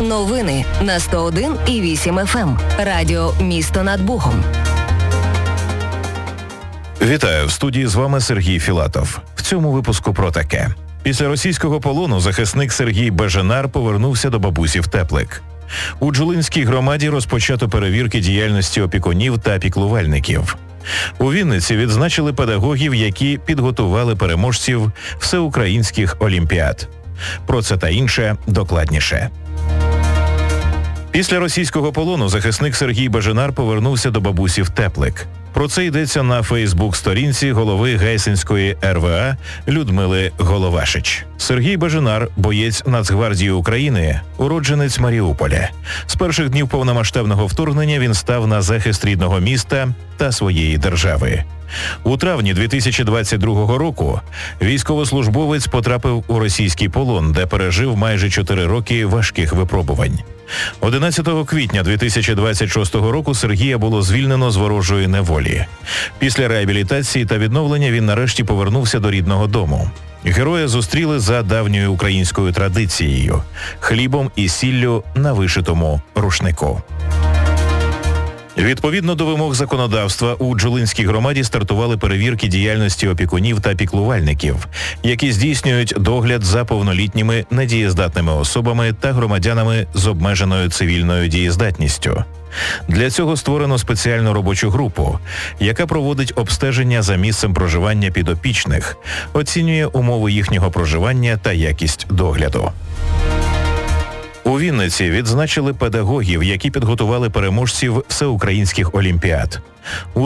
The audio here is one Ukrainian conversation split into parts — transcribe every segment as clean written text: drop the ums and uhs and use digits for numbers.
Новини на 101,8 FM. Радіо «Місто над Богом». Вітаю, в студії з вами Сергій Філатов. В цьому випуску про таке. Після російського полону захисник Сергій Бажанар повернувся до бабусі в Теплик. У Джулинській громаді розпочато перевірки діяльності опікунів та піклувальників. У Вінниці відзначили педагогів, які підготували переможців всеукраїнських олімпіад. Про це та інше докладніше. Після російського полону захисник Сергій Бажанар повернувся до бабусі в Теплик. Про це йдеться на Фейсбук-сторінці голови Гайсинської РВА Людмили Головашич. Сергій Бажанар – боєць Нацгвардії України, уродженець Маріуполя. З перших днів повномасштабного вторгнення він став на захист рідного міста та своєї держави. У травні 2022 року військовослужбовець потрапив у російський полон, де пережив майже 4 роки важких випробувань. 11 квітня 2026 року Сергія було звільнено з ворожої неволі. Після реабілітації та відновлення він нарешті повернувся до рідного дому. Героя зустріли за давньою українською традицією – хлібом і сіллю на вишитому рушнику. Відповідно до вимог законодавства, у Джулинській громаді стартували перевірки діяльності опікунів та піклувальників, які здійснюють догляд за повнолітніми недієздатними особами та громадянами з обмеженою цивільною дієздатністю. Для цього створено спеціальну робочу групу, яка проводить обстеження за місцем проживання підопічних, оцінює умови їхнього проживання та якість догляду. У Вінниці відзначили педагогів, які підготували переможців всеукраїнських олімпіад. У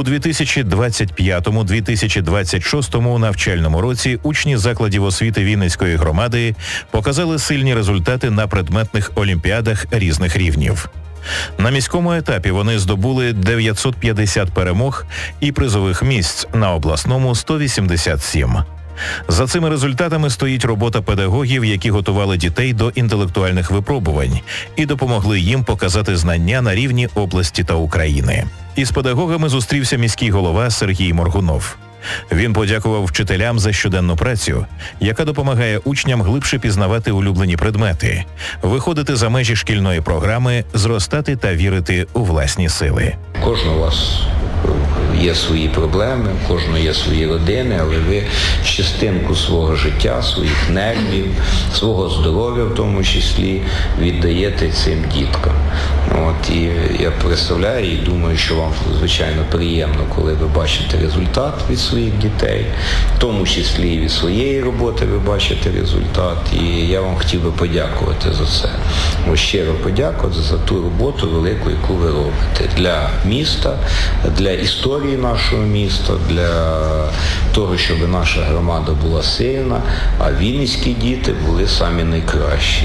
2025-2026 навчальному році учні закладів освіти Вінницької громади показали сильні результати на предметних олімпіадах різних рівнів. На міському етапі вони здобули 950 перемог і призових місць, на обласному – 187. За цими результатами стоїть робота педагогів, які готували дітей до інтелектуальних випробувань і допомогли їм показати знання на рівні області та України. Із педагогами зустрівся міський голова Сергій Моргунов. Він подякував вчителям за щоденну працю, яка допомагає учням глибше пізнавати улюблені предмети, виходити за межі шкільної програми, зростати та вірити у власні сили. Кожного у вас є свої проблеми, у кожного є свої родини, але ви частинку свого життя, своїх нервів, свого здоров'я в тому числі віддаєте цим діткам. І я представляю і думаю, що вам, звичайно, приємно, коли ви бачите результат від своїх дітей, в тому числі і від своєї роботи ви бачите результат. І я вам хотів би подякувати за це. Щиро подякувати за ту роботу велику, яку ви робите для міста, для історії нашого міста, для того, щоб наша громада була сильна, а вінницькі діти були самі найкращі.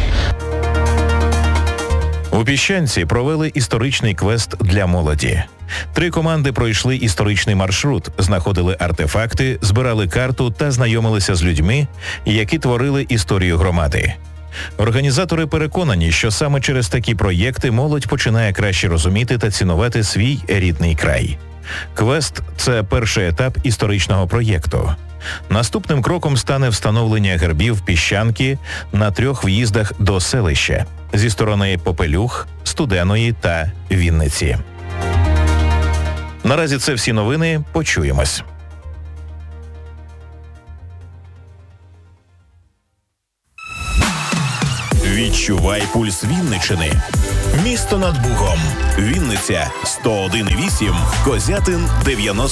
У Піщанці провели історичний квест для молоді. 3 команди пройшли історичний маршрут, знаходили артефакти, збирали карту та знайомилися з людьми, які творили історію громади. Організатори переконані, що саме через такі проєкти молодь починає краще розуміти та цінувати свій рідний край. Квест – це перший етап історичного проєкту. Наступним кроком стане встановлення гербів Піщанки на 3 в'їздах до селища – зі сторони Попелюх, Студеної та Вінниці. Наразі це всі новини. Почуємось. Відчувай пульс Вінниччини. Місто над Бугом. Вінниця 101,8, Козятин 90.